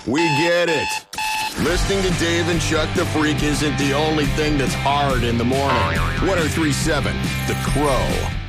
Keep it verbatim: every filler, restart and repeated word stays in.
We get it. Listening to Dave and Chuck the Freak isn't the only thing that's hard in the morning. one oh three point seven The Crow.